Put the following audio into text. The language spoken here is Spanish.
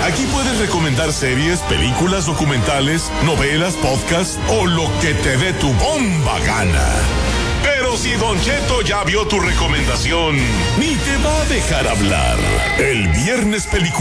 Aquí puedes recomendar series, películas, documentales, novelas, podcasts o lo que te dé tu bomba gana. Pero si Don Cheto ya vio tu recomendación, ni te va a dejar hablar. El Viernes Película